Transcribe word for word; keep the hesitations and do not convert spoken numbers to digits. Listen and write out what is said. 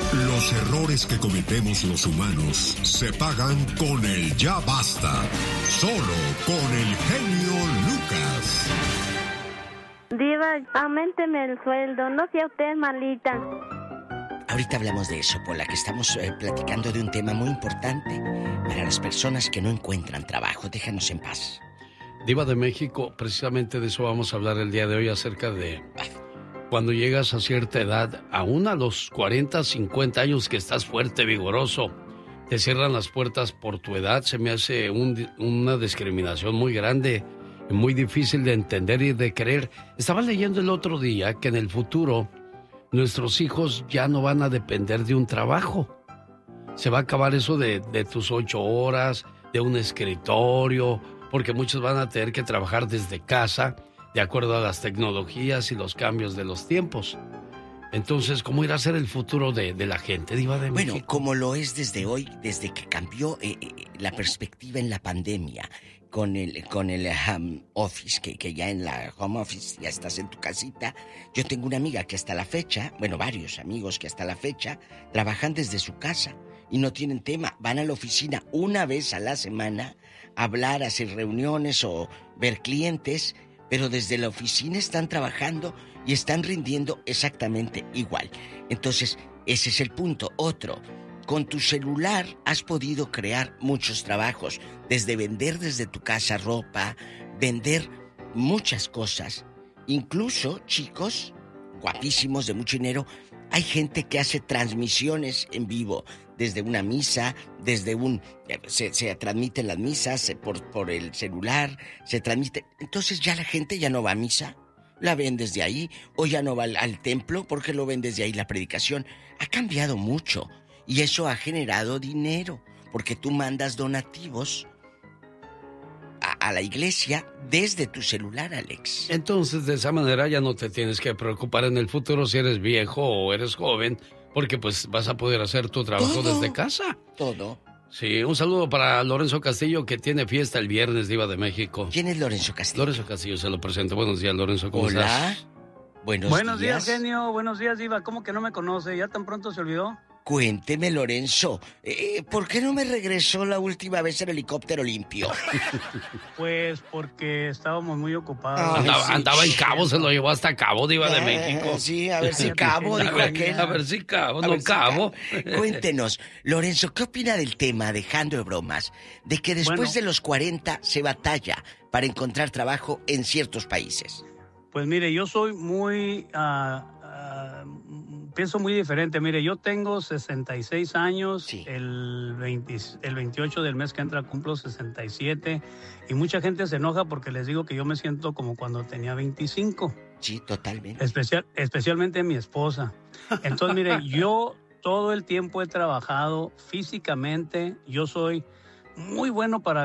Los errores que cometemos los humanos se pagan con el ya basta. Solo con el genio Lucas. Diva, auménteme el sueldo, no sea usted malita. Ahorita hablamos de eso, Pola, que estamos eh, platicando de un tema muy importante para las personas que no encuentran trabajo. Déjanos en paz. Diva de México, precisamente de eso vamos a hablar el día de hoy, acerca de cuando llegas a cierta edad, aún a los cuarenta, cincuenta años que estás fuerte, vigoroso, te cierran las puertas por tu edad. Se me hace un, una discriminación muy grande, muy difícil de entender y de creer. Estaba leyendo el otro día que en el futuro nuestros hijos ya no van a depender de un trabajo. Se va a acabar eso de, de tus ocho horas, de un escritorio, porque muchos van a tener que trabajar desde casa, de acuerdo a las tecnologías y los cambios de los tiempos. Entonces, ¿cómo irá a ser el futuro de, de la gente, Diva de México? Bueno, como lo es desde hoy, desde que cambió eh, eh, la perspectiva en la pandemia, con el, con el home office, que, que ya en la home office ya estás en tu casita. Yo tengo una amiga que hasta la fecha, bueno, varios amigos que hasta la fecha trabajan desde su casa y no tienen tema. Van a la oficina una vez a la semana a hablar, a hacer reuniones o ver clientes, pero desde la oficina están trabajando y están rindiendo exactamente igual. Entonces, ese es el punto. Otro, con tu celular has podido crear muchos trabajos, desde vender desde tu casa ropa, vender muchas cosas. Incluso, chicos, guapísimos, de mucho dinero, hay gente que hace transmisiones en vivo, desde una misa, desde un... Se, se transmiten las misas por, por el celular, se transmite... Entonces ya la gente ya no va a misa, la ven desde ahí, o ya no va al, al templo porque lo ven desde ahí la predicación. Ha cambiado mucho. Y eso ha generado dinero, porque tú mandas donativos a, a la iglesia desde tu celular, Alex. Entonces, de esa manera ya no te tienes que preocupar en el futuro si eres viejo o eres joven, porque pues vas a poder hacer tu trabajo todo, desde casa. Todo. Sí, un saludo para Lorenzo Castillo, que tiene fiesta el viernes, Diva de México. ¿Quién es Lorenzo Castillo? Lorenzo Castillo, se lo presento. Buenos días, Lorenzo, ¿cómo Hola. estás? Buenos, Buenos días. días, genio. Buenos días, Diva. ¿Cómo que no me conoce? ¿Ya tan pronto se olvidó? Cuénteme, Lorenzo, eh, ¿por qué no me regresó la última vez el helicóptero limpio? Pues porque estábamos muy ocupados. Ay, andaba, sí, andaba en Cabo, se lo llevó hasta Cabo, Diva de México. Sí, a ver si Cabo, dijo a aquel. Ver, a ver si Cabo, a no Cabo. Si Cabo. Cuéntenos, Lorenzo, ¿qué opina del tema, dejando de bromas, de que después bueno, de los cuarenta se batalla para encontrar trabajo en ciertos países? Pues mire, yo soy muy... Uh, uh, pienso muy diferente. Mire, yo tengo sesenta y seis años, sí. el, veinte, el veintiocho del mes que entra cumplo sesenta y siete, y mucha gente se enoja porque les digo que yo me siento como cuando tenía veinticinco. Sí, totalmente. Especial, especialmente mi esposa. Entonces, mire, yo todo el tiempo he trabajado físicamente, yo soy muy bueno para